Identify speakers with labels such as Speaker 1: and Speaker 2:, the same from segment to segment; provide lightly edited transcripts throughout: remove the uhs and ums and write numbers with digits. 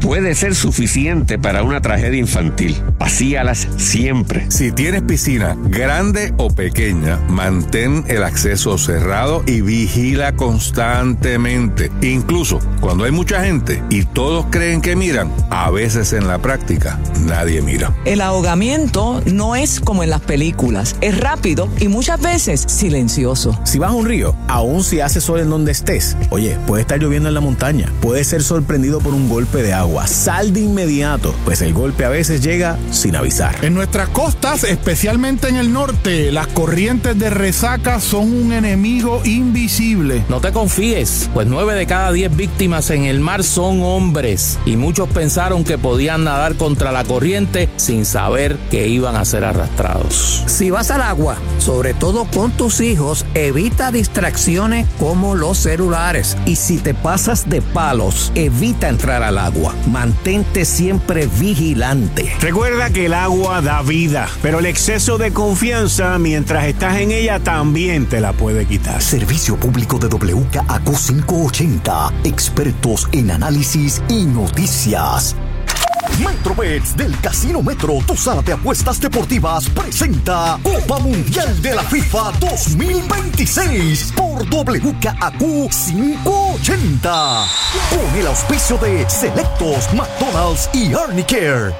Speaker 1: puede ser suficiente para una tragedia infantil. Vacíalas siempre.
Speaker 2: Si tienes piscina, grande o pequeña, mantén el acceso cerrado y vigila constantemente. Incluso cuando hay mucha gente y todos creen que miran, a veces en la práctica nadie mira.
Speaker 3: El ahogamiento no es como en las películas. Es rápido y muchas veces silencioso.
Speaker 4: Si vas a un río, aun si hace sol en donde estés, oye, puede estar lloviendo en la montaña, puedes ser sorprendido por un golpe de agua. Sal de inmediato, pues el golpe a veces llega sin avisar.
Speaker 5: En nuestras costas, especialmente en el norte, las corrientes de resaca son un enemigo invisible.
Speaker 6: No te confíes, pues 9 de cada 10 víctimas en el mar son hombres y muchos pensaron que podían nadar contra la corriente sin saber que iban a ser arrastrados.
Speaker 7: Si vas al agua, sobre todo con tus hijos, evita distracciones como los celulares. Y si te pasas de palos, evita entrar al agua. Mantente siempre vigilante.
Speaker 8: Recuerda que el agua da vida, pero el exceso de confianza mientras estás en ella también te la puede quitar.
Speaker 9: Servicio público de WKAQ 580. Expertos en análisis y noticias. Metrobets del Casino Metro, tu sala de apuestas deportivas, presenta Copa Mundial de la FIFA 2026 por WKAQ 580. Con el auspicio de Selectos, McDonald's y Arnicare.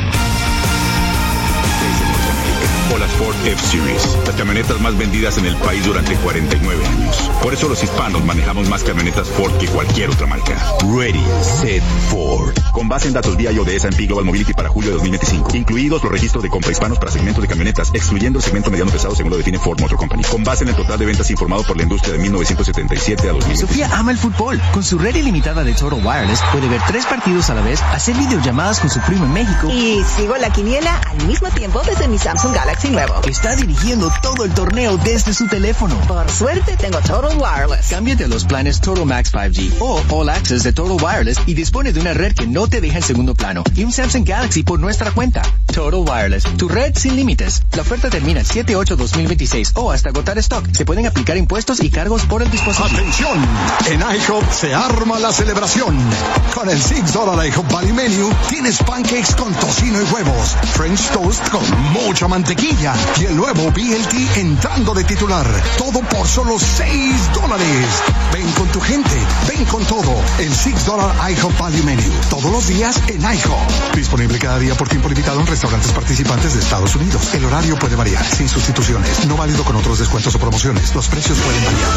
Speaker 10: O las Ford F-Series, las camionetas más vendidas en el país durante 49 años. Por eso los hispanos manejamos más camionetas Ford que cualquier otra marca. Ready, Set, Ford. Con base en datos vía de S&P Global Mobility para julio de 2025, incluidos los registros de compra hispanos para segmento de camionetas, excluyendo el segmento mediano pesado según lo define Ford Motor Company. Con base en el total de ventas informado por la industria de 1977 a 2000.
Speaker 11: Sofía ama el fútbol. Con su red ilimitada de Total Wireless puede ver 3 partidos a la vez, hacer videollamadas con su primo en México.
Speaker 12: Y sigo la quiniela al mismo tiempo desde mi Samsung Galaxy nuevo.
Speaker 11: Está dirigiendo todo el torneo desde su teléfono.
Speaker 12: Por suerte tengo Total Wireless.
Speaker 11: Cámbiate a los planes Total Max 5G o All Access de Total Wireless y dispone de una red que no te deja en segundo plano y un Samsung Galaxy por nuestra cuenta. Total Wireless, tu red sin límites. La oferta termina el 7/8/2026 o hasta agotar stock. Se pueden aplicar impuestos y cargos por el dispositivo.
Speaker 13: ¡Atención! En IHOP se arma la celebración. Con el $6 IHOP Value Menu tienes pancakes con tocino y huevos, French toast con mucha mantequilla y el nuevo BLT entrando de titular. Todo por solo $6. Ven con tu gente, ven con todo. El $6 IHOP Value Menu. Todos los días en IHOP. Disponible cada día por tiempo limitado en restaurantes participantes de Estados Unidos. El horario puede variar, sin sustituciones. No válido con otros descuentos o promociones. Los precios pueden variar.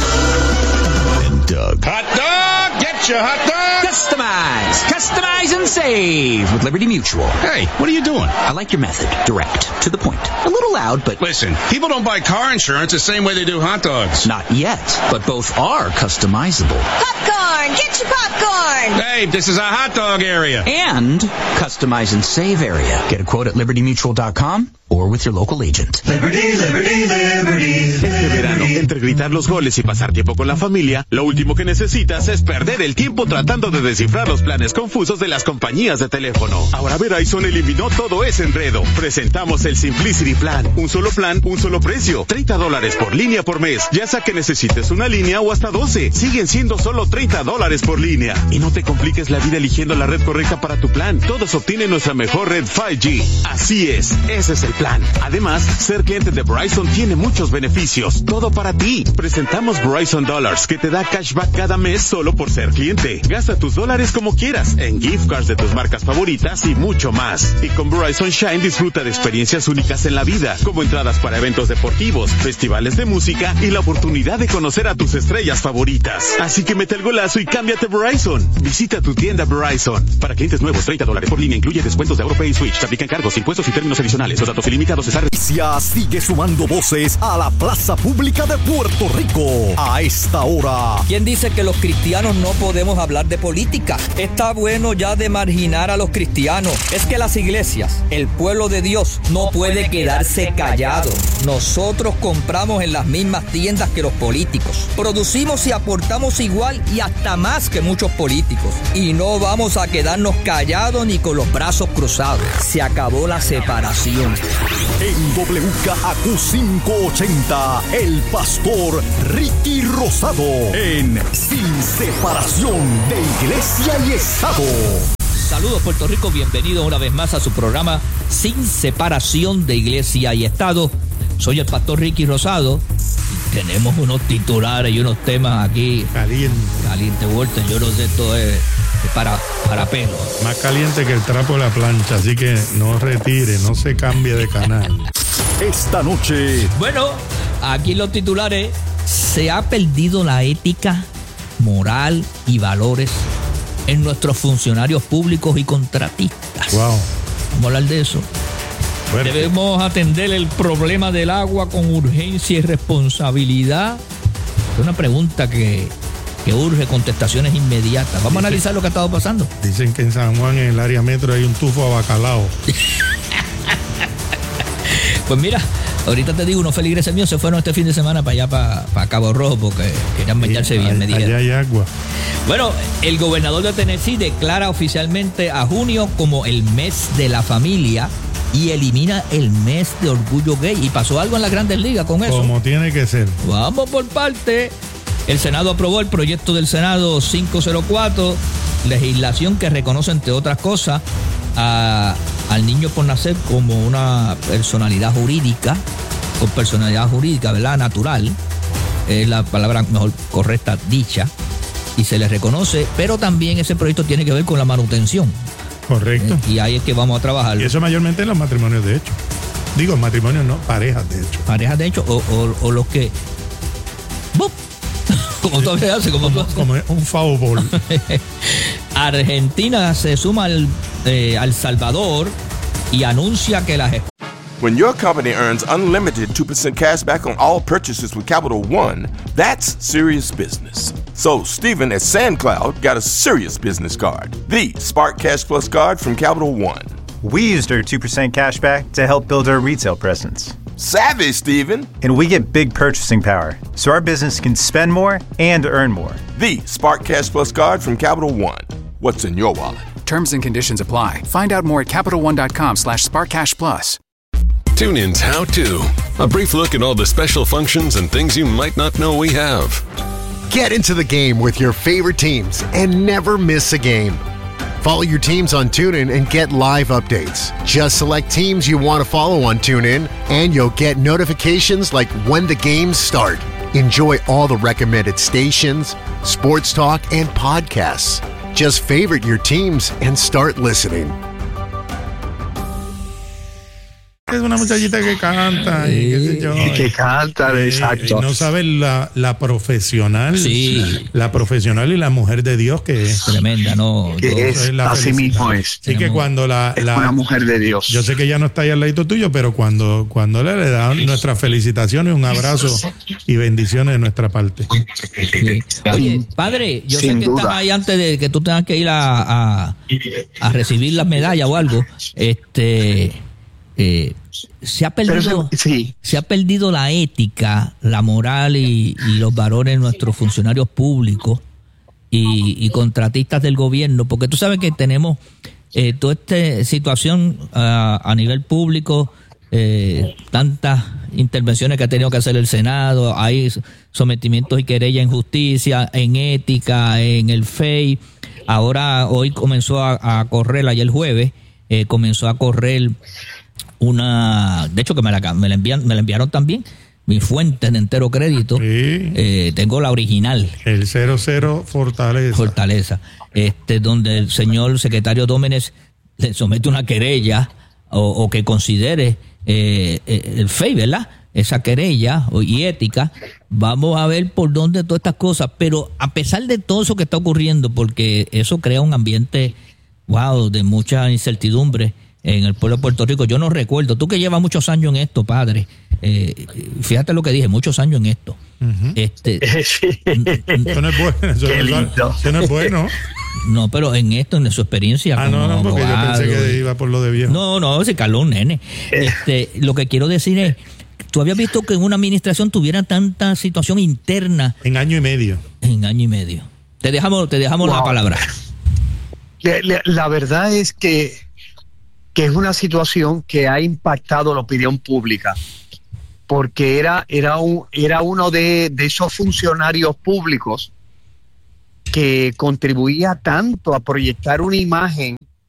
Speaker 14: Hot dog! Get your hot dog!
Speaker 15: Customize and save with Liberty Mutual.
Speaker 14: Hey, what are you doing?
Speaker 15: I like your method. Direct, to the point. A little loud, but...
Speaker 14: Listen, people don't buy car insurance the same way they do hot dogs.
Speaker 15: Not yet, but both are customizable.
Speaker 12: Popcorn! Get your popcorn!
Speaker 14: Hey, this is a hot dog area.
Speaker 15: And customize and save area. Get a quote at libertymutual.com or with your local agent.
Speaker 16: Liberty, Liberty, Liberty.
Speaker 17: Este verano, entre gritar los goles y pasar tiempo con la familia, lo último que necesitas es perder el tiempo tratando de descifrar los planes confusos de las compañías de teléfono. Ahora Verizon eliminó todo ese enredo. Presentamos el Simplicity Plan. Un solo plan, un solo precio. $30 por línea por mes. Ya sea que necesites una línea o hasta 12. Siguen siendo solo $30 por línea. Y no te compliques la vida eligiendo la red correcta para tu plan. Todos obtienen nuestra mejor red 5G. Así es, ese es el plan. Además, ser cliente de Verizon tiene muchos beneficios. Todo para ti. Presentamos Verizon Dollars, que te da cashback cada mes solo por ser cliente. Gasta tus dólares como quieras, en gift cards de tus marcas favoritas y mucho más. Y con Verizon Shine disfruta de experiencias únicas en la vida, como entradas para eventos deportivos, festivales de música y la oportunidad de conocer a tus estrellas favoritas. Así que mete el golazo y cámbiate Verizon. Visita tu tienda Verizon. Para clientes nuevos, $30 por línea, incluye descuentos de AutoPay y Switch. Se aplican cargos, impuestos y términos adicionales. Los datos ilimitados
Speaker 9: sigue sumando voces a la plaza pública de Puerto Rico. A esta hora.
Speaker 18: ¿Quién dice que los cristianos no podemos hablar de política? Está bueno ya de marginar a los cristianos. Es que las iglesias, el pueblo de Dios, no puede quedarse callado. Nosotros compramos en las mismas tiendas que los políticos. Producimos y aportamos igual y hasta más que muchos políticos. Y no vamos a quedarnos callados ni con los brazos cruzados. Se acabó la separación.
Speaker 9: En WKAQ 580, el pastor Ricky Rosado en Sin Separación de Iglesia y Estado.
Speaker 18: Saludos Puerto Rico, bienvenido una vez más a su programa Sin Separación de Iglesia y Estado. Soy el pastor Ricky Rosado y tenemos unos titulares y unos temas aquí. Caliente, Walter, yo no sé, esto es para pelo.
Speaker 5: Más caliente que el trapo de la plancha, así que no retire, no se cambie de canal.
Speaker 9: Esta noche.
Speaker 18: Bueno, aquí los titulares. Se ha perdido la ética, moral y valores en nuestros funcionarios públicos y contratistas.
Speaker 5: Wow.
Speaker 18: Vamos a hablar de eso. Bueno. Debemos atender el problema del agua con urgencia y responsabilidad. Es una pregunta que urge contestaciones inmediatas. Vamos a analizar lo que ha estado pasando.
Speaker 5: Dicen que en San Juan, en el área metro, hay un tufo a bacalao.
Speaker 18: Pues mira, ahorita te digo, unos feligreses míos se fueron este fin de semana para allá, para Cabo Rojo, porque querían bañarse bien, me dijeron.
Speaker 5: Allá hay agua.
Speaker 18: Bueno, el gobernador de Tennessee declara oficialmente a junio como el mes de la familia y elimina el mes de orgullo gay. Y pasó algo en las Grandes Ligas con eso.
Speaker 5: Como tiene que ser.
Speaker 18: Vamos por parte. El Senado aprobó el proyecto del Senado 504, legislación que reconoce, entre otras cosas, al niño por nacer como una personalidad jurídica, con personalidad jurídica, ¿verdad? Natural, es la palabra mejor correcta dicha, y se le reconoce, pero también ese proyecto tiene que ver con la manutención.
Speaker 5: Correcto.
Speaker 18: Y ahí es que vamos a trabajar.
Speaker 5: Y eso mayormente en los matrimonios de hecho. Digo, matrimonios no, parejas de hecho.
Speaker 18: Parejas de hecho, o los que... ¡Bop! Como tú haces, como
Speaker 5: un foul ball.
Speaker 18: Argentina se suma al Salvador y anuncia que las...
Speaker 19: When your company earns unlimited 2% cash back on all purchases with Capital One, that's serious business. So Stephen at SandCloud got a serious business card, the Spark Cash Plus card from Capital One.
Speaker 20: We used our 2% cash back to help build our retail presence.
Speaker 19: Savvy, Stephen.
Speaker 20: And we get big purchasing power, so our business can spend more and earn more.
Speaker 19: The Spark Cash Plus card from Capital One. What's in your wallet?
Speaker 21: Terms and conditions apply. Find out more at CapitalOne.com/SparkCashPlus.
Speaker 22: TuneIn's How To. A brief look at all the special functions and things you might not know we have.
Speaker 23: Get into the game with your favorite teams and never miss a game. Follow your teams on TuneIn and get live updates. Just select teams you want to follow on TuneIn, and you'll get notifications like when the games start. Enjoy all the recommended stations, sports talk, and podcasts. Just favorite your teams and start listening.
Speaker 5: Es una muchachita que canta y qué sé yo.
Speaker 24: Que canta, exacto.
Speaker 5: Y no sabes la profesional.
Speaker 18: Sí.
Speaker 5: La profesional y la mujer de Dios que es.
Speaker 18: Tremenda, ¿no?
Speaker 24: Que es, así mismo es.
Speaker 5: Así que cuando
Speaker 24: es una mujer de Dios.
Speaker 5: Yo sé que ella no está ahí al ladito tuyo, pero cuando le dan nuestras felicitaciones, un abrazo y bendiciones de nuestra parte.
Speaker 18: Sí. Oye, padre, yo sé que estás ahí antes de que tú tengas que ir a recibir las medallas o algo. Se ha perdido la ética, la moral y los valores de nuestros funcionarios públicos y contratistas del gobierno, porque tú sabes que tenemos toda esta situación a nivel público, tantas intervenciones que ha tenido que hacer el Senado, hay sometimientos y querellas en justicia, en ética, en el FEI. Hoy comenzó a correr, ayer jueves, comenzó a correr de hecho que me la enviaron también, mi fuente de entero crédito. Sí. Tengo la original.
Speaker 5: El 00 Fortaleza.
Speaker 18: Donde el señor secretario Dómenes le somete una querella o que considere el FEI, ¿verdad? Esa querella y ética. Vamos a ver por dónde todas estas cosas, pero a pesar de todo eso que está ocurriendo, porque eso crea un ambiente, de mucha incertidumbre en el pueblo de Puerto Rico. Yo no recuerdo, tú que llevas muchos años en esto, padre, fíjate lo que dije, muchos años en esto.
Speaker 24: Uh-huh.
Speaker 5: Eso no es bueno. Eso no es bueno.
Speaker 18: No, pero en su experiencia como
Speaker 5: no, porque
Speaker 18: abogado,
Speaker 5: yo pensé que iba por lo de viejo.
Speaker 18: No, si Carlos un nene. Lo que quiero decir es, ¿tú habías visto que en una administración tuviera tanta situación interna?
Speaker 5: En año y medio.
Speaker 18: Te dejamos la palabra.
Speaker 24: La verdad es que es una situación que ha impactado la opinión pública, porque era uno de esos funcionarios públicos que contribuía tanto a proyectar una imagen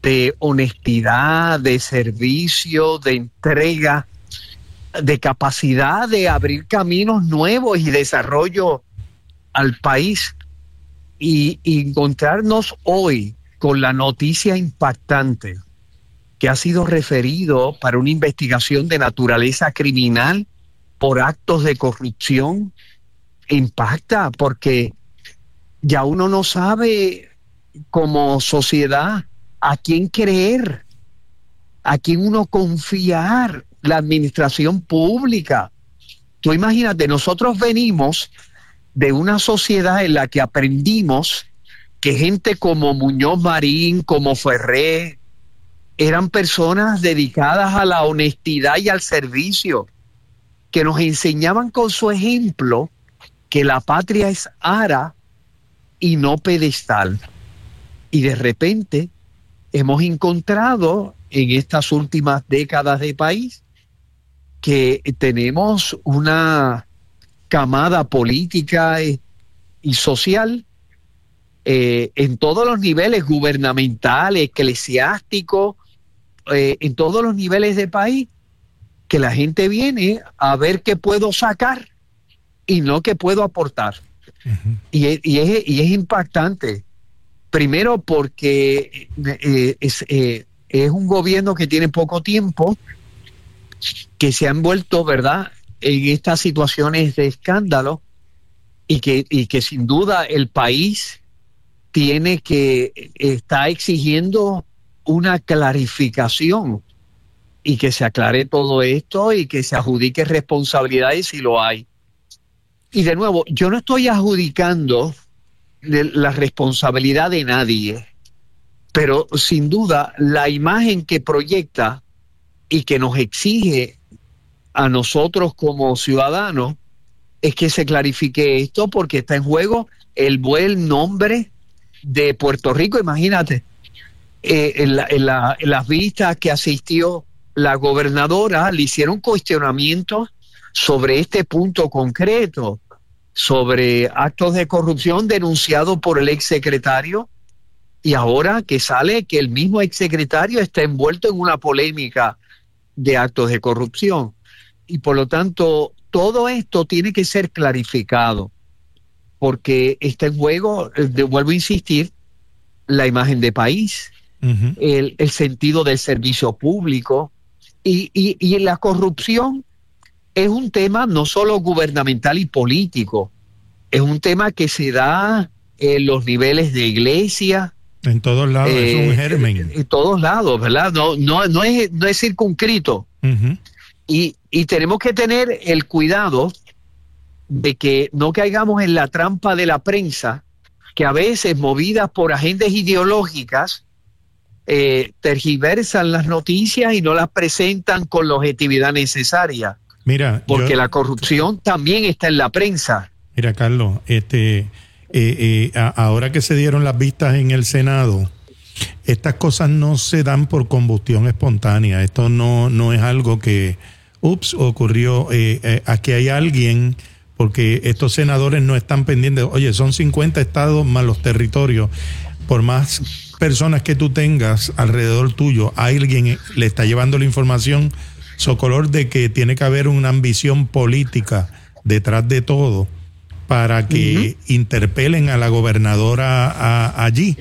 Speaker 24: de honestidad, de servicio, de entrega, de capacidad de abrir caminos nuevos y desarrollo al país. Y encontrarnos hoy con la noticia impactante que ha sido referido para una investigación de naturaleza criminal por actos de corrupción, impacta, porque ya uno no sabe como sociedad a quién creer, a quién uno confiar. La administración pública. Tú imagínate, nosotros venimos de una sociedad en la que aprendimos que gente como Muñoz Marín, como Ferré, eran personas dedicadas a la honestidad y al servicio, que nos enseñaban con su ejemplo que la patria es ara y no pedestal. Y de repente hemos encontrado en estas últimas décadas de país que tenemos una camada política y social en todos los niveles, gubernamental, eclesiástico, en todos los niveles del país, que la gente viene a ver qué puedo sacar y no qué puedo aportar. Uh-huh. Y es impactante. Primero porque es un gobierno que tiene poco tiempo, que se ha envuelto, ¿verdad?, en estas situaciones de escándalo y que sin duda el país está exigiendo una clarificación y que se aclare todo esto y que se adjudique responsabilidades si lo hay. Y de nuevo, yo no estoy adjudicando la responsabilidad de nadie, pero sin duda la imagen que proyecta y que nos exige a nosotros como ciudadanos es que se clarifique esto, porque está en juego el buen nombre de Puerto Rico. Imagínate, en las vistas que asistió la gobernadora, le hicieron cuestionamientos sobre este punto concreto, sobre actos de corrupción denunciados por el exsecretario, y ahora que sale que el mismo exsecretario está envuelto en una polémica de actos de corrupción. Y por lo tanto, todo esto tiene que ser clarificado, porque está en juego, vuelvo a insistir, la imagen de país, uh-huh, el sentido del servicio público, y la corrupción es un tema no solo gubernamental y político, es un tema que se da en los niveles de iglesia.
Speaker 5: En todos lados, es un germen.
Speaker 24: En todos lados, ¿verdad? No es circunscrito. Uh-huh. Y tenemos que tener el cuidado de que no caigamos en la trampa de la prensa, que a veces, movidas por agendas ideológicas, tergiversan las noticias y no las presentan con la objetividad necesaria.
Speaker 5: Mira,
Speaker 24: porque la corrupción también está en la prensa.
Speaker 5: Mira, Carlos, ahora que se dieron las vistas en el Senado, estas cosas no se dan por combustión espontánea. Esto no es algo que, ocurrió. Aquí hay alguien, porque estos senadores no están pendientes. Oye, son 50 estados más los territorios. Por más personas que tú tengas alrededor tuyo, alguien le está llevando la información socolor de que tiene que haber una ambición política detrás de todo para que uh-huh, interpelen a la gobernadora allí.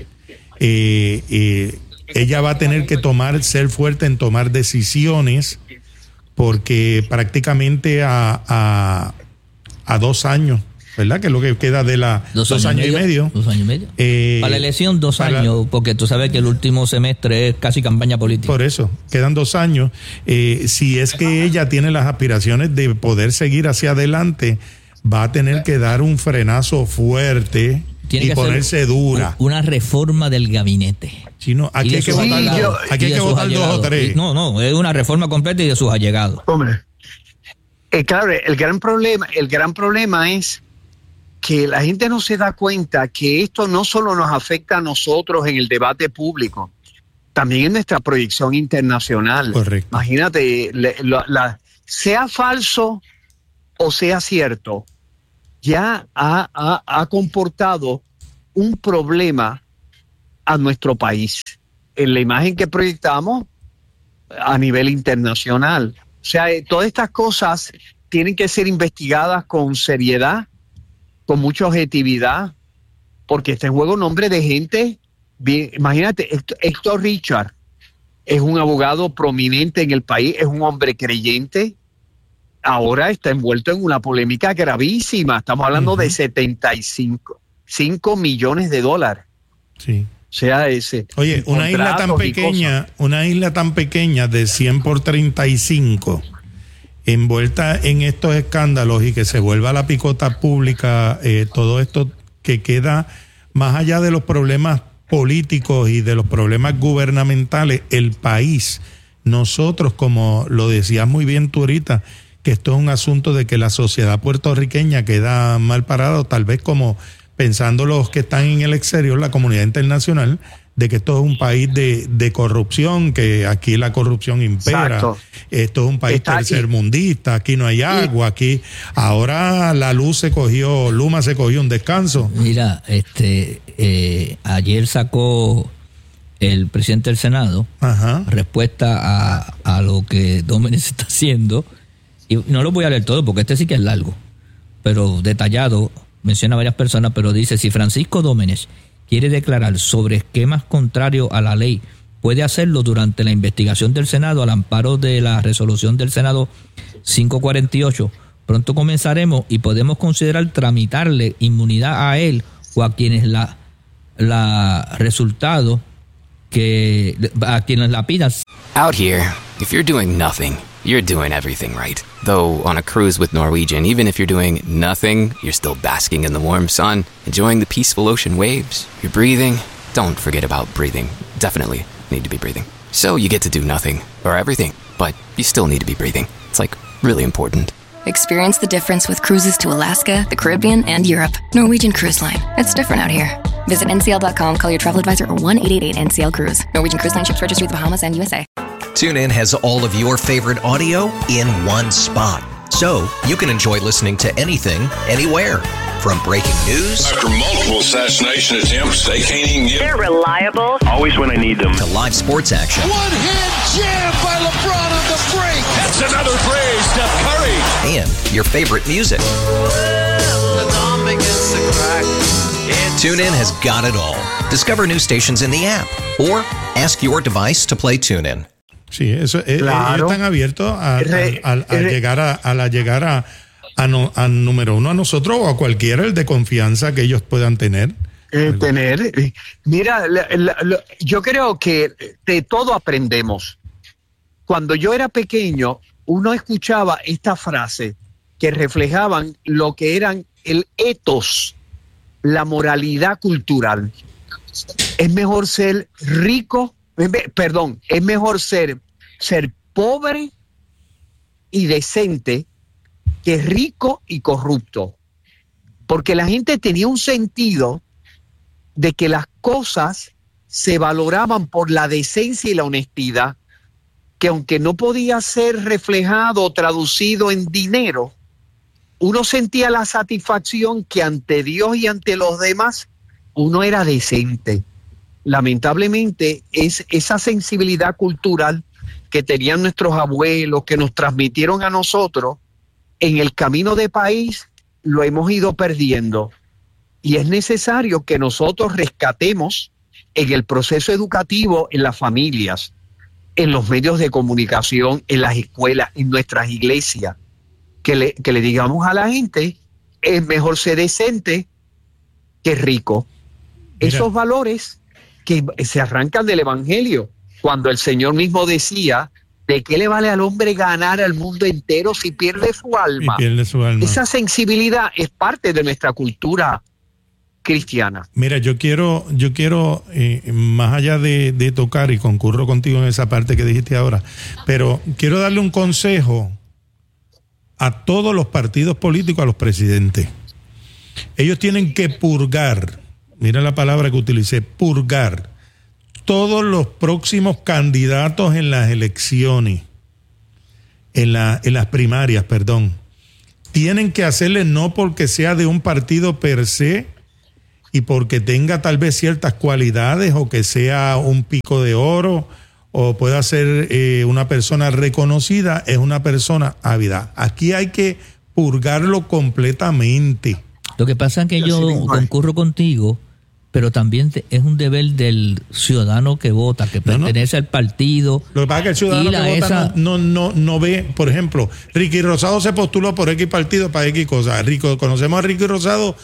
Speaker 5: Ella va a tener que ser fuerte en tomar decisiones, porque prácticamente a 2 años, ¿verdad? Que es lo que queda de la 2 años y medio.
Speaker 18: 2 años y medio. Para la elección 2 años, porque tú sabes que el último semestre es casi campaña política.
Speaker 5: Por eso, quedan 2 años. Si es que ella tiene las aspiraciones de poder seguir hacia adelante, va a tener que dar un frenazo fuerte y ponerse dura.
Speaker 18: Una reforma del gabinete.
Speaker 5: Chino, aquí hay que votar 2 o 3.
Speaker 18: No, es una reforma completa y de sus allegados.
Speaker 24: Hombre, claro, el gran problema es que la gente no se da cuenta que esto no solo nos afecta a nosotros en el debate público, también en nuestra proyección internacional.
Speaker 5: Correcto.
Speaker 24: Imagínate, sea falso o sea cierto, ya ha comportado un problema a nuestro país. en la imagen que proyectamos a nivel internacional. O sea, todas estas cosas tienen que ser investigadas con seriedad, con mucha objetividad, porque está en juego nombre de gente. Bien, imagínate, Héctor Richard es un abogado prominente en el país, es un hombre creyente. Ahora está envuelto en una polémica gravísima. Estamos hablando de 75 millones de dólares.
Speaker 5: Sí.
Speaker 24: O sea,
Speaker 5: oye, una isla tan pequeña de 100 por 35, envuelta en estos escándalos y que se vuelva la picota pública, todo esto que queda más allá de los problemas políticos y de los problemas gubernamentales, el país, nosotros, como lo decías muy bien tú ahorita, que esto es un asunto de que la sociedad puertorriqueña queda mal parada, tal vez como pensando los que están en el exterior, la comunidad internacional, de que esto es un país de corrupción, que aquí la corrupción impera. Exacto. Esto es un país tercermundista, aquí no hay agua, aquí ahora la Luma se cogió un descanso.
Speaker 1: Mira, ayer sacó el presidente del Senado respuesta a lo que Domenech está haciendo, y no lo voy a leer todo porque este sí que es largo, pero detallado, menciona a varias personas, pero dice: si Francisco Domenech quiere declarar sobre esquemas contrarios a la ley, puede hacerlo durante la investigación del Senado al amparo de la resolución del Senado 548. Pronto comenzaremos y podemos considerar tramitarle inmunidad a él o a quienes a quienes la pidan.
Speaker 2: Out here, if you're doing nothing, you're doing everything right. Though on a cruise with Norwegian, even if you're doing nothing, you're still basking in the warm sun, enjoying the peaceful ocean waves. You're breathing. Don't forget about breathing. Definitely need to be breathing. So you get to do nothing or everything, but you still need to be breathing. It's like really important.
Speaker 3: Experience the difference with cruises to Alaska, the Caribbean, and Europe. Norwegian Cruise Line. It's different out here. Visit ncl.com, call your travel advisor, or 1-888-NCL-CRUISE. Norwegian Cruise Line ships registry the Bahamas and USA.
Speaker 4: TuneIn has all of your favorite audio in one spot, so you can enjoy listening to anything, anywhere. From breaking news,
Speaker 14: after multiple assassination attempts, they can't even get...
Speaker 12: They're reliable.
Speaker 14: Always when I need them.
Speaker 4: To live sports action.
Speaker 16: One-hand jam by LeBron on the break.
Speaker 14: That's another three, Steph Curry.
Speaker 4: And your favorite music. TuneIn has got it all. Discover new stations in the app or ask your device to play TuneIn.
Speaker 5: Sí, eso claro. Ellos están abiertos a llegar a número uno, a nosotros o a cualquiera, el de confianza que ellos puedan tener.
Speaker 24: Mira, yo creo que de todo aprendemos. Cuando yo era pequeño, uno escuchaba esta frase que reflejaban lo que eran el ethos, la moralidad cultural. Es mejor ser rico, es mejor ser pobre y decente que rico y corrupto. Porque la gente tenía un sentido de que las cosas se valoraban por la decencia y la honestidad, que aunque no podía ser reflejado o traducido en dinero, uno sentía la satisfacción que ante Dios y ante los demás uno era decente. Lamentablemente, es esa sensibilidad cultural que tenían nuestros abuelos, que nos transmitieron a nosotros, en el camino de país lo hemos ido perdiendo. Y es necesario que nosotros rescatemos en el proceso educativo, en las familias, en los medios de comunicación, en las escuelas, en nuestras iglesias, que le digamos a la gente, es mejor ser decente que rico. Mira. Esos valores que se arrancan del Evangelio, cuando el Señor mismo decía, ¿de qué le vale al hombre ganar al mundo entero si pierde su alma? Esa sensibilidad es parte de nuestra cultura cristiana.
Speaker 5: Mira, yo quiero más allá de tocar, y concurro contigo en esa parte que dijiste ahora, pero quiero darle un consejo a todos los partidos políticos, a los presidentes. Ellos tienen que purgar, mira la palabra que utilicé, purgar todos los próximos candidatos en las elecciones, en las primarias, perdón. Tienen que hacerle, no porque sea de un partido per se, y porque tenga tal vez ciertas cualidades o que sea un pico de oro o pueda ser una persona reconocida, es una persona ávida. Aquí hay que purgarlo completamente.
Speaker 1: Lo que pasa es que yo concurro contigo, pero también es un deber del ciudadano que vota, que pertenece al partido.
Speaker 5: Lo que pasa es que el ciudadano que vota no ve, por ejemplo, Ricky Rosado se postuló por X partido para X cosas. Conocemos a Ricky Rosado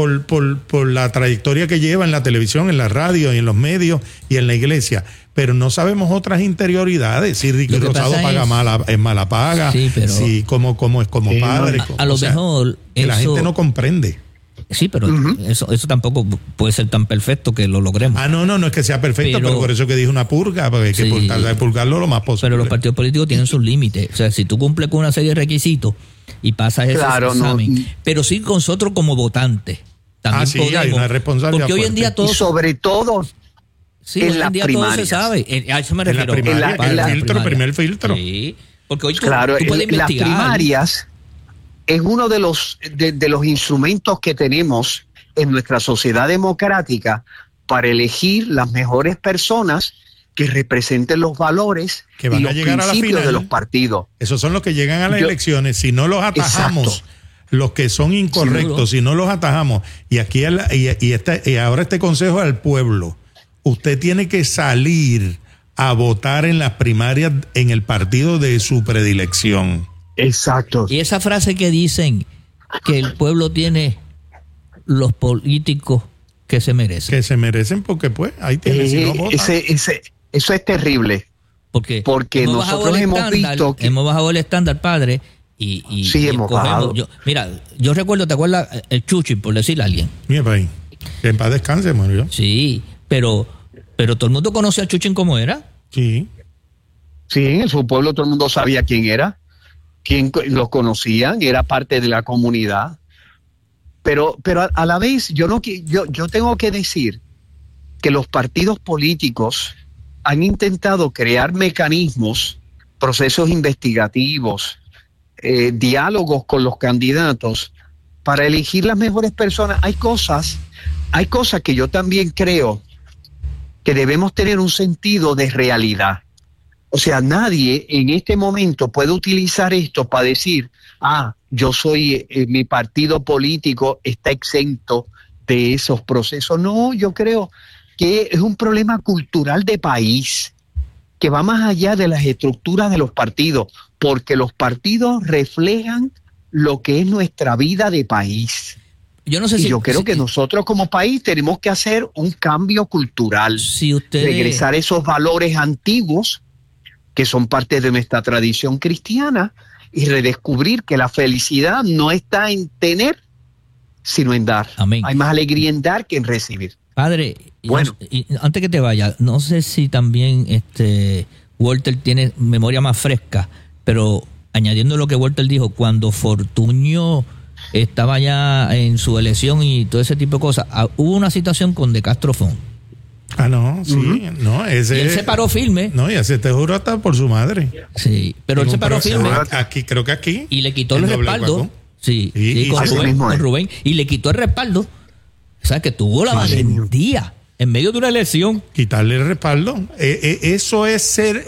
Speaker 5: por la trayectoria que lleva en la televisión, en la radio y en los medios y en la iglesia, pero no sabemos otras interioridades. Si Ricky Rosado paga mala paga, sí, pero si como es como padre.
Speaker 1: A lo mejor
Speaker 5: que la gente no comprende.
Speaker 1: Sí, pero eso tampoco puede ser tan perfecto que lo logremos.
Speaker 5: No es que sea perfecto, pero por eso que dije una purga, porque hay que purgarlo lo más posible.
Speaker 1: Pero los partidos políticos tienen sus límites. O sea, si tú cumples con una serie de requisitos y pasas ese examen, pero sí con nosotros como votantes. También podemos,
Speaker 5: hay una responsabilidad
Speaker 1: porque hoy en día todo,
Speaker 24: y sobre todo
Speaker 1: en la primaria todo se sabe. A eso me refiero.
Speaker 5: El primer filtro.
Speaker 1: Sí, porque hoy tú
Speaker 24: puedes investigar. Las primarias es uno de los instrumentos que tenemos en nuestra sociedad democrática para elegir las mejores personas que representen los valores
Speaker 5: que van
Speaker 24: y
Speaker 5: a llegar
Speaker 24: los
Speaker 5: a la
Speaker 24: principios
Speaker 5: final
Speaker 24: de los partidos.
Speaker 5: Esos son los que llegan a las elecciones. Si no los atajamos, los que son incorrectos, si no los atajamos, y aquí ahora este consejo al pueblo, usted tiene que salir a votar en las primarias en el partido de su predilección.
Speaker 24: Exacto.
Speaker 1: Y esa frase que dicen que el pueblo tiene los políticos que se merecen.
Speaker 5: Que se merecen porque pues ahí tiene, si no vota.
Speaker 24: Eso es terrible.
Speaker 1: Porque
Speaker 24: nosotros
Speaker 1: hemos bajado el estándar, padre, y
Speaker 24: sí, hemos bajado.
Speaker 1: Yo recuerdo, ¿te acuerdas? El Chuchi, por decirle a alguien.
Speaker 5: Mira, país. Que en paz descanse, murió.
Speaker 1: Sí, pero todo el mundo conocía a Chuchín como era.
Speaker 5: Sí.
Speaker 24: Sí, en su pueblo todo el mundo sabía quién era. Quién lo conocían, era parte de la comunidad. Pero a la vez yo tengo que decir que los partidos políticos han intentado crear mecanismos, procesos investigativos, diálogos con los candidatos para elegir las mejores personas. Hay cosas que yo también creo que debemos tener un sentido de realidad. O sea, nadie en este momento puede utilizar esto para decir, yo soy, mi partido político está exento de esos procesos. No, yo creo que es un problema cultural de país que va más allá de las estructuras de los partidos, porque los partidos reflejan lo que es nuestra vida de país. Yo creo que nosotros como país tenemos que hacer un cambio cultural, regresar esos valores antiguos que son parte de nuestra tradición cristiana y redescubrir que la felicidad no está en tener, sino en dar.
Speaker 1: Amén.
Speaker 24: Hay más alegría en dar que en recibir.
Speaker 1: Padre, y antes que te vaya, no sé si también Walter tiene memoria más fresca, pero añadiendo lo que Walter dijo, cuando Fortuño estaba ya en su elección y todo ese tipo de cosas, hubo una situación con De Castro Fon.
Speaker 5: No, sí, no, ese...
Speaker 1: Y él se paró firme.
Speaker 5: No, y ese te juro hasta por su madre.
Speaker 1: Sí, pero él se paró firme.
Speaker 5: Creo que aquí.
Speaker 1: Y le quitó el respaldo. Sí, con Rubén. Y le quitó el respaldo. O sea, que tuvo la valentía en medio de una elección.
Speaker 5: Quitarle el respaldo. Eso es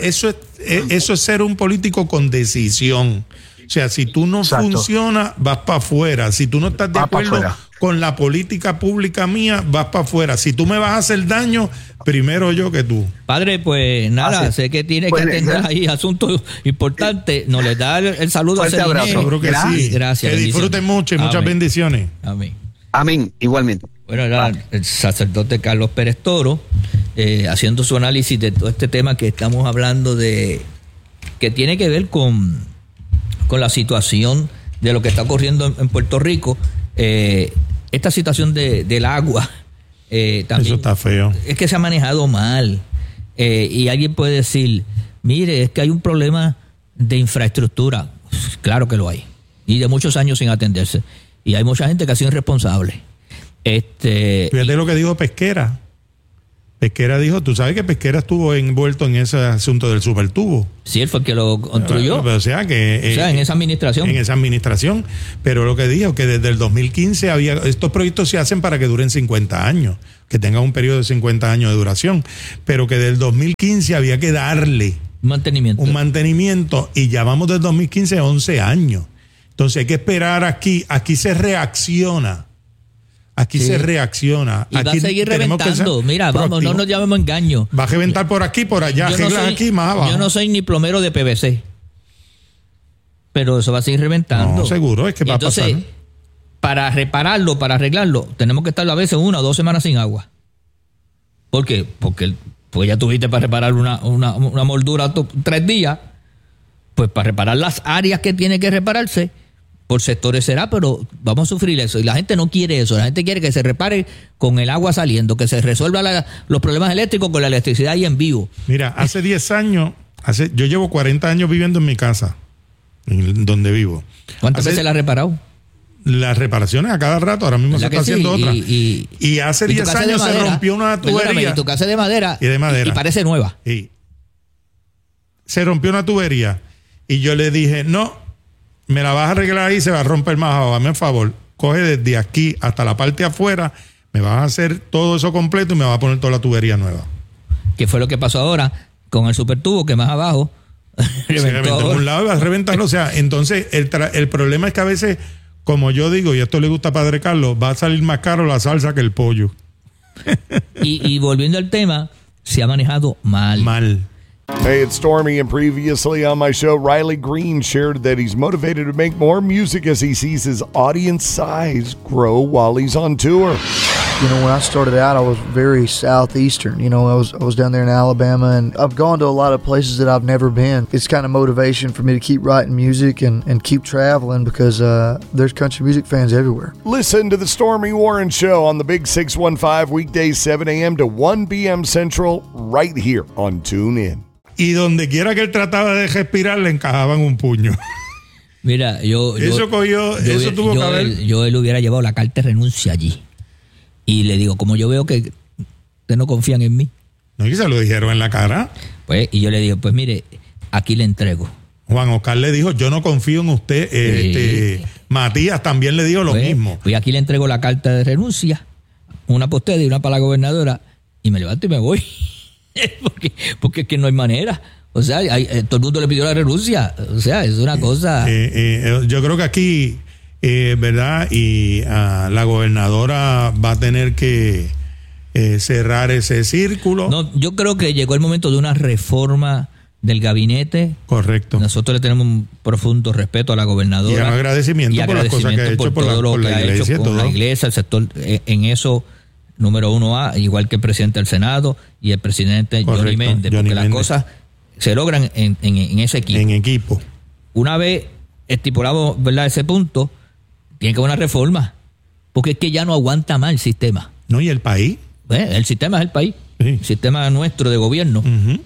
Speaker 5: ser un político con decisión. O sea, si tú no funcionas, vas para afuera. Si tú no estás de acuerdo con la política pública mía, vas para afuera. Si tú me vas a hacer daño, primero yo que tú.
Speaker 1: Padre, pues nada, sé que tiene que atender ahí asuntos importantes. Nos les da el saludo a
Speaker 5: Celine. Seguro que sí.
Speaker 1: Gracias.
Speaker 5: Que disfruten mucho y muchas bendiciones.
Speaker 1: Amén.
Speaker 24: Amén, igualmente.
Speaker 1: Bueno, era el sacerdote Carlos Pérez Toro haciendo su análisis de todo este tema que estamos hablando que tiene que ver con la situación de lo que está ocurriendo en Puerto Rico. Esta situación del agua también,
Speaker 5: eso está feo.
Speaker 1: Es que se ha manejado mal, y alguien puede decir, mire, es que hay un problema de infraestructura. Claro que lo hay, y de muchos años sin atenderse, y hay mucha gente que ha sido irresponsable.
Speaker 5: Fíjate lo que dijo Pesquera. Pesquera dijo, tú sabes que Pesquera estuvo envuelto en ese asunto del supertubo.
Speaker 1: Sí, él fue el que lo construyó.
Speaker 5: O sea, en
Speaker 1: esa administración.
Speaker 5: En esa administración. Pero lo que dijo, que desde el 2015 estos proyectos se hacen para que duren 50 años, que tengan un periodo de 50 años de duración, pero que desde el 2015 había que darle un mantenimiento, y ya vamos del 2015 a 11 años. Entonces hay que esperar aquí se reacciona. Aquí se reacciona.
Speaker 1: Y
Speaker 5: aquí
Speaker 1: va a seguir reventando. Mira, vamos, no nos llamemos engaño.
Speaker 5: Va a reventar por aquí, por allá, aquí, más abajo.
Speaker 1: Yo no soy ni plomero de PVC. Pero eso va a seguir reventando.
Speaker 5: No, seguro, es que va a pasar.
Speaker 1: Para repararlo, para arreglarlo, tenemos que estar a veces 1 o 2 semanas sin agua. ¿Por qué? Porque pues ya tuviste para reparar una moldura 3 días. Pues para reparar las áreas que tiene que repararse, por sectores será, pero vamos a sufrir eso. Y la gente no quiere eso. La gente quiere que se repare con el agua saliendo, que se resuelva los problemas eléctricos con la electricidad ahí en vivo.
Speaker 5: Mira, hace 10 años, yo llevo 40 años viviendo en mi casa, en donde vivo.
Speaker 1: ¿Cuántas veces la has reparado?
Speaker 5: Las reparaciones a cada rato, ahora mismo se está haciendo otra. Y hace 10 años se rompió una tubería.
Speaker 1: Y tu casa es de madera.
Speaker 5: Y
Speaker 1: parece nueva.
Speaker 5: Sí. Se rompió una tubería. Y yo le dije, no, me la vas a arreglar ahí, se va a romper más abajo. Dame un favor, coge desde aquí hasta la parte afuera, me vas a hacer todo eso completo y me vas a poner toda la tubería nueva.
Speaker 1: ¿Qué fue lo que pasó ahora con el supertubo que más abajo
Speaker 5: se reventó en un lado y vas a reventarlo? O sea, entonces el problema es que a veces, como yo digo, y esto le gusta a Padre Carlos, va a salir más caro la salsa que el pollo.
Speaker 1: y volviendo al tema, se ha manejado mal.
Speaker 6: Hey, it's Stormy, and previously on my show, Riley Green shared that he's motivated to make more music as he sees his audience size grow while he's on tour.
Speaker 7: You know, when I started out, I was very southeastern. You know, I was down there in Alabama, and I've gone to a lot of places that I've never been. It's kind of motivation for me to keep writing music and keep traveling because there's country music fans everywhere.
Speaker 6: Listen to the Stormy Warren Show on the Big 615 weekdays 7 a.m. to 1 p.m. Central right here on TuneIn.
Speaker 5: Y donde quiera que él trataba de respirar, le encajaban un puño.
Speaker 1: Mira, yo
Speaker 5: tuvo que haber.
Speaker 1: Yo él hubiera llevado la carta de renuncia allí. Y le digo, como yo veo que ustedes no confían en mí.
Speaker 5: No, y se lo dijeron en la cara.
Speaker 1: Pues, y yo le digo, pues mire, aquí le entrego.
Speaker 5: Juan Oscar le dijo, yo no confío en usted. Matías también le dijo lo mismo.
Speaker 1: Pues aquí le entrego la carta de renuncia, una para usted y una para la gobernadora, y me levanto y me voy. porque es que no hay manera. O sea, todo el mundo le pidió la renuncia. O sea, es una cosa.
Speaker 5: Yo creo que aquí, ¿verdad? Y la gobernadora va a tener que cerrar ese círculo.
Speaker 1: No, yo creo que llegó el momento de una reforma del gabinete.
Speaker 5: Correcto.
Speaker 1: Nosotros le tenemos un profundo respeto a la gobernadora.
Speaker 5: Y un agradecimiento por las cosas que ha hecho por la iglesia.
Speaker 1: Por la iglesia, el sector, en eso. Número 1A, igual que el presidente del Senado y el presidente Johnny Méndez, porque las cosas se logran en ese equipo.
Speaker 5: En equipo.
Speaker 1: Una vez estipulado, ¿verdad?, ese punto, tiene que haber una reforma, porque es que ya no aguanta más el sistema.
Speaker 5: No, y el país.
Speaker 1: El sistema es el país,
Speaker 5: sí.
Speaker 1: El sistema nuestro de gobierno,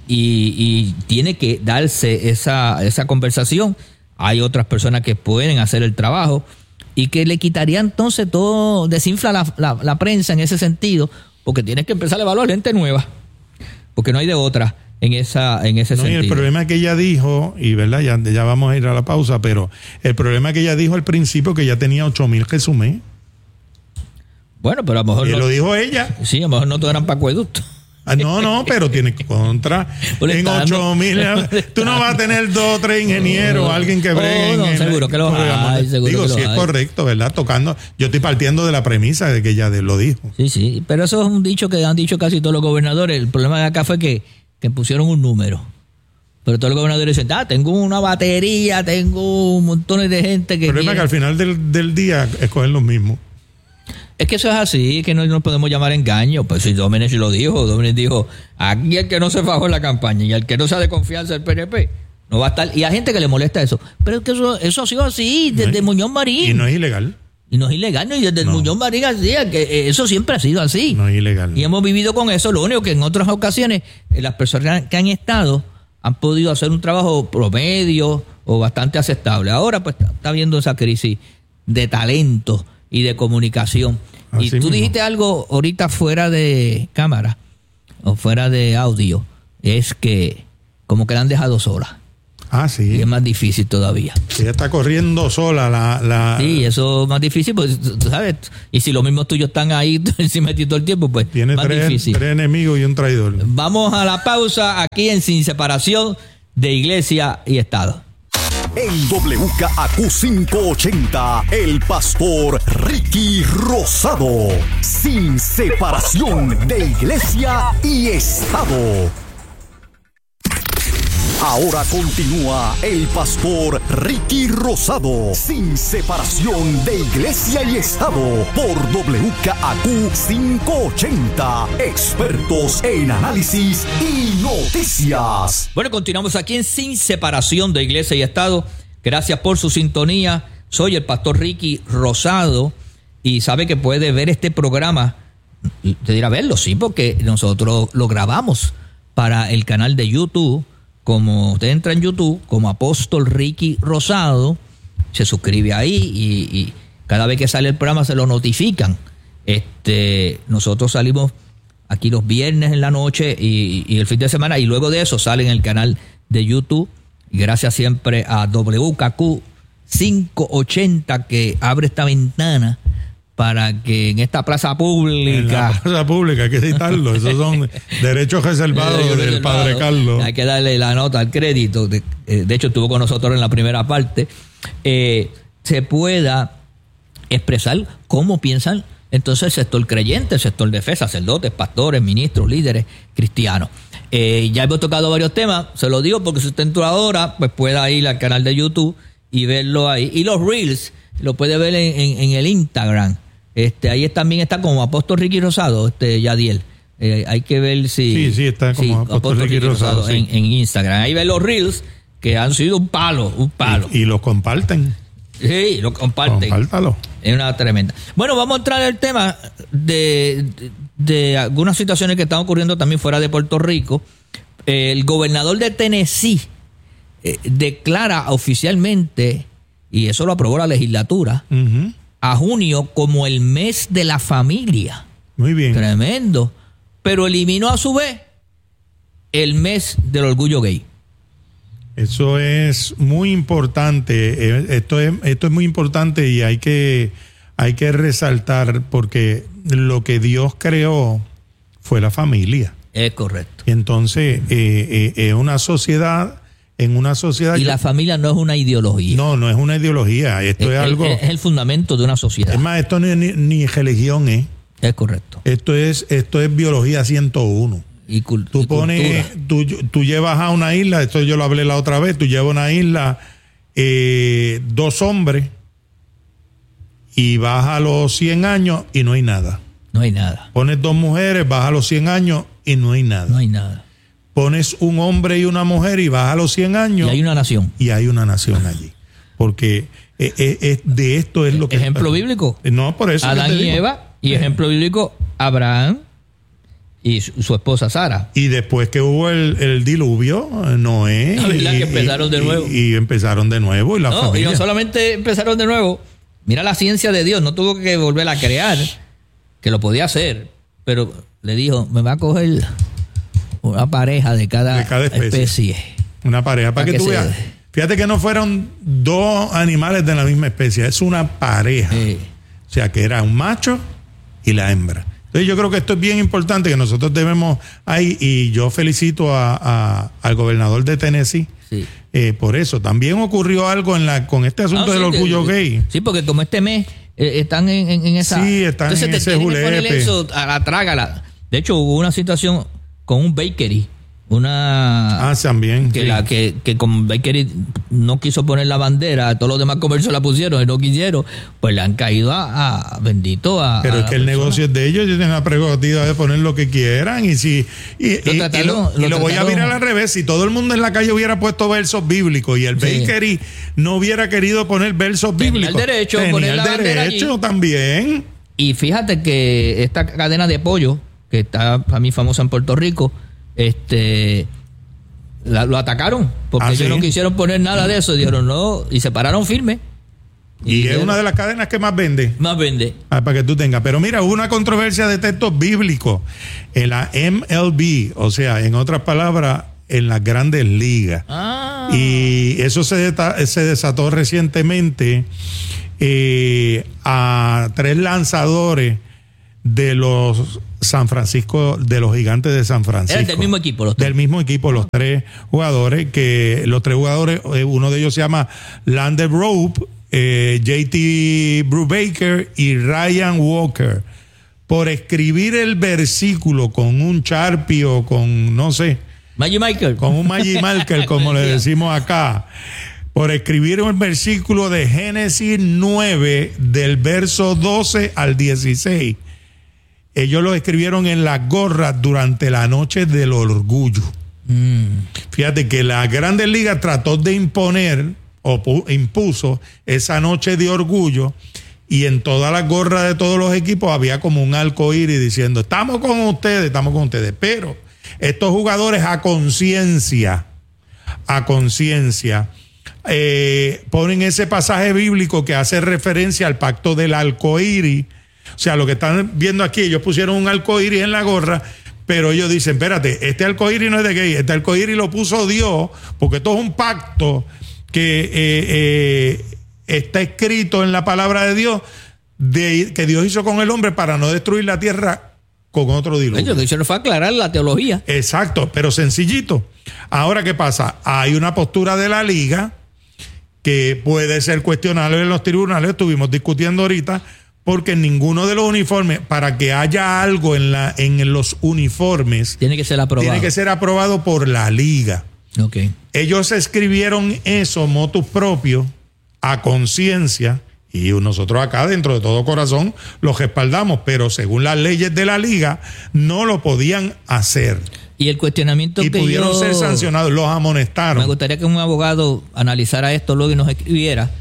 Speaker 1: y tiene que darse esa conversación. Hay otras personas que pueden hacer el trabajo, y que le quitaría entonces todo, desinfla la prensa en ese sentido, porque tienes que empezar a evaluar gente nueva, porque no hay de otra en ese sentido.
Speaker 5: Y el problema que ella dijo, y verdad, ya vamos a ir a la pausa, pero el problema que ella dijo al principio, que ya tenía 8,000 resumés.
Speaker 1: Bueno, pero a lo mejor
Speaker 5: y lo dijo ella.
Speaker 1: Sí, a lo mejor no todos eran para acueducto.
Speaker 5: No, pero tiene contra. En 8,000. Tú no vas a tener 2 o 3 ingenieros, alguien que bregue.
Speaker 1: Seguro que los hay.
Speaker 5: Digo, si es correcto, ¿verdad? Tocando. Yo estoy partiendo de la premisa de que ella lo dijo.
Speaker 1: Sí, pero eso es un dicho que han dicho casi todos los gobernadores. El problema de acá fue que pusieron un número. Pero todos los gobernadores dicen, tengo una batería, tengo un montón de gente que.
Speaker 5: El problema es que al final del día escogen los mismos.
Speaker 1: Es que eso es así, que no nos podemos llamar engaño. Pues si Domenech lo dijo, Domenech dijo, aquí el que no se fajó en la campaña y el que no sea de confianza del PNP, no va a estar. Y hay gente que le molesta eso. Pero es que eso ha sido así desde Muñoz Marín.
Speaker 5: Y no es ilegal.
Speaker 1: Y desde Muñoz Marín García, que eso siempre ha sido así.
Speaker 5: No es ilegal.
Speaker 1: Y hemos vivido con eso. Lo único que en otras ocasiones las personas que han estado han podido hacer un trabajo promedio o bastante aceptable. Ahora pues está habiendo esa crisis de talento y de comunicación. Así y tú mismo dijiste algo ahorita fuera de cámara, o fuera de audio, es que como que la han dejado sola.
Speaker 5: Ah, sí.
Speaker 1: Y es más difícil todavía.
Speaker 5: Ella está corriendo sola.
Speaker 1: Sí, eso es más difícil, pues, tú sabes. Y si los mismos tuyos están ahí encima de ti todo el tiempo, pues
Speaker 5: tiene
Speaker 1: más difícil.
Speaker 5: 3 enemigos y un traidor.
Speaker 1: Vamos a la pausa aquí en Sin Separación de Iglesia y Estado.
Speaker 9: En WKAQ 580, el pastor Ricky Rosado. Sin separación de Iglesia y Estado. Ahora continúa el pastor Ricky Rosado, sin separación de Iglesia y Estado, por WKAQ 580, expertos en análisis y noticias.
Speaker 1: Bueno, continuamos aquí en Sin Separación de Iglesia y Estado. Gracias por su sintonía. Soy el pastor Ricky Rosado y sabe que puede ver este programa. Te dirá verlo, sí, porque nosotros lo grabamos para el canal de YouTube. Como usted entra en YouTube, como Apóstol Ricky Rosado, se suscribe ahí y cada vez que sale el programa se lo notifican. Nosotros salimos aquí los viernes en la noche y el fin de semana, y luego de eso sale en el canal de YouTube. Y gracias siempre a WKAQ 580 que abre esta ventana para que en esta plaza pública...
Speaker 5: En la plaza pública, hay que citarlo. Esos son derechos reservados del Padre Carlos.
Speaker 1: Hay que darle la nota, el crédito. De hecho, estuvo con nosotros en la primera parte. Se pueda expresar cómo piensan entonces el sector creyente, el sector de fe, sacerdotes, pastores, ministros, líderes cristianos. Ya hemos tocado varios temas. Se lo digo porque si usted entró ahora, pues pueda ir al canal de YouTube y verlo ahí. Y los Reels lo puede ver en el Instagram. Ahí también está como Apóstol Ricky Rosado, Yadiel. Hay que ver si...
Speaker 5: Sí, está como Apóstol Ricky Rosado sí.
Speaker 1: en Instagram. Ahí ve los Reels que han sido un palo.
Speaker 5: Y los comparten.
Speaker 1: Sí, lo comparten.
Speaker 5: Compártalo.
Speaker 1: Es una tremenda. Bueno, vamos a entrar al tema de algunas situaciones que están ocurriendo también fuera de Puerto Rico. El gobernador de Tennessee declara oficialmente, y eso lo aprobó la legislatura, a junio como el mes de la familia.
Speaker 5: Muy bien.
Speaker 1: Tremendo. Pero eliminó a su vez el mes del orgullo gay.
Speaker 5: Eso es muy importante. Esto es muy importante y hay que resaltar porque lo que Dios creó fue la familia.
Speaker 1: Es correcto.
Speaker 5: Y entonces es una sociedad. En una sociedad.
Speaker 1: Y la familia no es una ideología.
Speaker 5: No es una ideología. Esto es algo.
Speaker 1: Es el fundamento de una sociedad.
Speaker 5: Es más, esto no es ni religión, ¿eh?
Speaker 1: Es correcto.
Speaker 5: Esto es biología 101.
Speaker 1: Y
Speaker 5: tú pones, tú llevas a una isla, esto yo lo hablé la otra vez, tú llevas a una isla 2 hombres y vas a los 100 años y no hay nada.
Speaker 1: No hay nada.
Speaker 5: Pones 2 mujeres, vas a los 100 años y no hay nada.
Speaker 1: No hay nada.
Speaker 5: Pones un hombre y una mujer y vas a los 100 años.
Speaker 1: Y hay una nación.
Speaker 5: Y hay una nación allí. Porque de esto es lo que...
Speaker 1: Ejemplo bíblico.
Speaker 5: No, por eso.
Speaker 1: Adán y Eva. Y ejemplo bíblico, Abraham y su esposa Sara.
Speaker 5: Y después que hubo el diluvio, Noé.
Speaker 1: La verdad que empezaron de nuevo.
Speaker 5: Y empezaron de nuevo. Y la familia.
Speaker 1: Y no solamente empezaron de nuevo. Mira la ciencia de Dios. No tuvo que volver a crear. Que lo podía hacer. Pero le dijo, me va a coger una pareja de cada especie.
Speaker 5: Una pareja, para que tú veas. Fíjate que no fueron 2 animales de la misma especie, es una pareja. O sea, que era un macho y la hembra. Entonces yo creo que esto es bien importante, que nosotros debemos ahí, y yo felicito al gobernador de Tennessee por eso. También ocurrió algo con este asunto del orgullo gay.
Speaker 1: Sí, porque como este mes están en esa...
Speaker 5: Sí, están en ese julepe.
Speaker 1: Eso a la trágala. De hecho, hubo una situación con un bakery,
Speaker 5: también
Speaker 1: que con bakery no quiso poner la bandera, todos los demás comercios la pusieron y no quisieron, pues le han caído bendito a...
Speaker 5: Pero es que el negocio es de ellos tienen la prerrogativa de poner lo que quieran y lo voy a mirar al revés. Si todo el mundo en la calle hubiera puesto versos bíblicos y el bakery no hubiera querido poner versos bíblicos,
Speaker 1: tenía el
Speaker 5: derecho también.
Speaker 1: Y fíjate que esta cadena de pollo que está para mí famosa en Puerto Rico, lo atacaron porque ellos no quisieron poner nada de eso, dijeron no, y se pararon firme
Speaker 5: Y es una de las cadenas que más vende.
Speaker 1: Más vende.
Speaker 5: Para que tú tengas. Pero mira, hubo una controversia de textos bíblicos en la MLB, o sea, en otras palabras, en las grandes ligas. Y eso se desató recientemente a 3 lanzadores de los de los Gigantes de San Francisco.
Speaker 1: Del mismo equipo, los
Speaker 5: 3. Del mismo equipo, los 3 jugadores, uno de ellos se llama Lander Rope, JT Brubaker y Ryan Walker, por escribir el versículo con un Sharpie o con, no sé,
Speaker 1: Magic Michael.
Speaker 5: Con un Magic Michael, como le decimos acá, por escribir un versículo de Génesis 9, del verso 12 al 16. Ellos lo escribieron en las gorras durante la noche del orgullo. Fíjate que la Grandes Ligas trató de imponer o impuso esa noche de orgullo, y en todas las gorras de todos los equipos había como un arcoíris diciendo estamos con ustedes, pero estos jugadores a conciencia ponen ese pasaje bíblico que hace referencia al pacto del arcoíris. O sea, lo que están viendo aquí, ellos pusieron un arcoíris en la gorra, pero ellos dicen, espérate, este arcoíris no es de gay, este arcoíris lo puso Dios, porque esto es un pacto que está escrito en la palabra de Dios, que Dios hizo con el hombre para no destruir la tierra con otro diluvio.
Speaker 1: Lo que hicieron fue aclarar la teología.
Speaker 5: Exacto, pero sencillito. Ahora, ¿qué pasa? Hay una postura de la liga que puede ser cuestionable en los tribunales, estuvimos discutiendo ahorita, porque en ninguno de los uniformes, para que haya algo en los uniformes,
Speaker 1: tiene que ser
Speaker 5: aprobado por la liga.
Speaker 1: Okay.
Speaker 5: Ellos escribieron eso motus propio, a conciencia, y nosotros acá dentro de todo corazón los respaldamos, pero según las leyes de la liga no lo podían hacer.
Speaker 1: Y el cuestionamiento
Speaker 5: y pudieron ser sancionados, los amonestaron.
Speaker 1: Me gustaría que un abogado analizara esto luego y nos escribiera.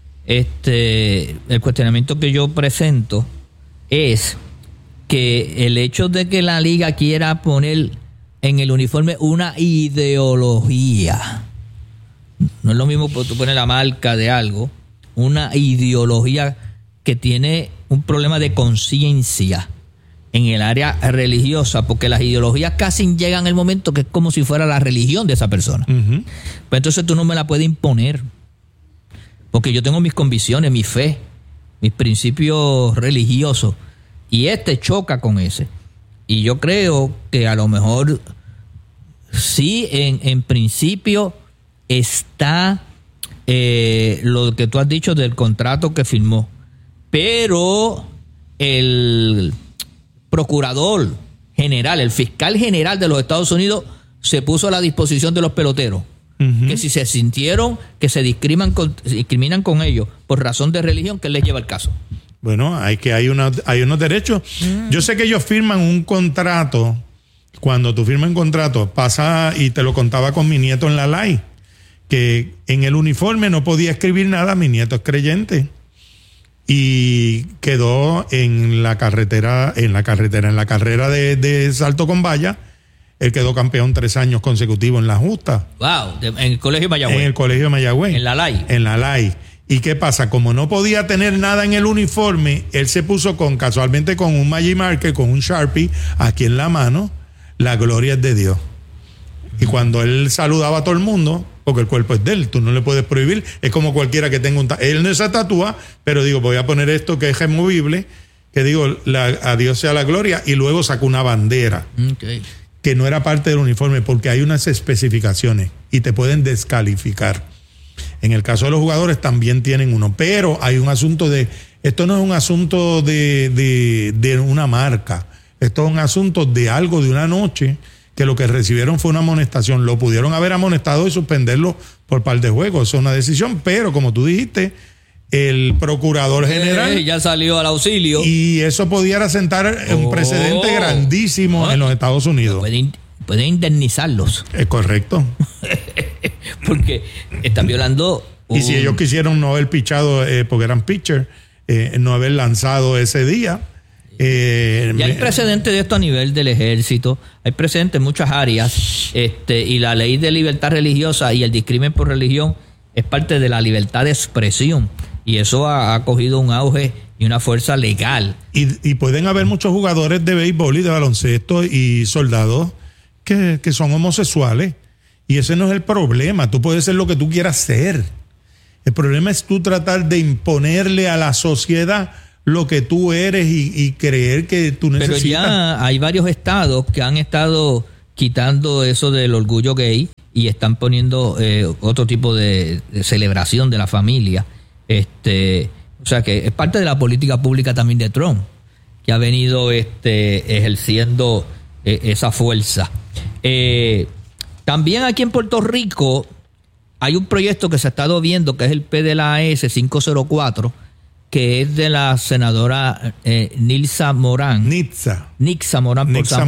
Speaker 1: El cuestionamiento que yo presento es que el hecho de que la liga quiera poner en el uniforme una ideología, no es lo mismo que tú pones la marca de algo, una ideología que tiene un problema de conciencia en el área religiosa, porque las ideologías casi llegan al momento que es como si fuera la religión de esa persona. Pues entonces tú no me la puedes imponer, porque yo tengo mis convicciones, mi fe, mis principios religiosos, y choca con ese. Y yo creo que a lo mejor sí, en principio está lo que tú has dicho del contrato que firmó, pero el procurador general, el fiscal general de los Estados Unidos se puso a la disposición de los peloteros, que si se sintieron que se discriminan con ellos por razón de religión, que les lleva el caso.
Speaker 5: Bueno, hay unos derechos. Yo sé que ellos firman un contrato. Cuando tú firmas un contrato, pasa, y te lo contaba con mi nieto en la LAI, que en el uniforme no podía escribir nada. Mi nieto es creyente y quedó en la carrera de salto con valla. Él quedó campeón 3 años consecutivos en la justa.
Speaker 1: Wow, en el colegio de Mayagüez.
Speaker 5: En el colegio de Mayagüez.
Speaker 1: En la LAI.
Speaker 5: En la LAI. ¿Y qué pasa? Como no podía tener nada en el uniforme, él se puso casualmente con un Magic Marker, con un Sharpie aquí en la mano, la gloria es de Dios. Y cuando él saludaba a todo el mundo, porque el cuerpo es de él, tú no le puedes prohibir, es como cualquiera que tenga él no se tatúa, pero digo, voy a poner esto que es removible, que digo, a Dios sea la gloria, y luego sacó una bandera. Que no era parte del uniforme, porque hay unas especificaciones y te pueden descalificar. En el caso de los jugadores también tienen uno, pero hay un asunto esto no es un asunto de una marca, esto es un asunto de algo, de una noche, que lo que recibieron fue una amonestación. Lo pudieron haber amonestado y suspenderlo por par de juegos, eso es una decisión, pero como tú dijiste, el procurador general
Speaker 1: ya salió al auxilio.
Speaker 5: Y eso pudiera sentar un precedente grandísimo en los Estados Unidos.
Speaker 1: Pueden indemnizarlos.
Speaker 5: Es correcto.
Speaker 1: Porque están violando.
Speaker 5: Y si ellos quisieron no haber pichado, porque eran pitchers, no haber lanzado ese día.
Speaker 1: Ya hay precedentes de esto a nivel del ejército, hay precedentes en muchas áreas, y la ley de libertad religiosa y el discrimen por religión es parte de la libertad de expresión. Y eso ha cogido un auge y una fuerza legal.
Speaker 5: Y pueden haber muchos jugadores de béisbol y de baloncesto y soldados que son homosexuales. Y ese no es el problema. Tú puedes ser lo que tú quieras ser. El problema es tú tratar de imponerle a la sociedad lo que tú eres y creer que tú necesitas.
Speaker 1: Pero ya hay varios estados que han estado quitando eso del orgullo gay y están poniendo otro tipo de celebración de la familia. O sea que es parte de la política pública también de Trump, que ha venido ejerciendo esa fuerza. También aquí en Puerto Rico hay un proyecto que se ha estado viendo, que es el PDLAS 504, que es de la senadora Nitza Morán.
Speaker 5: Nitza
Speaker 1: Morán.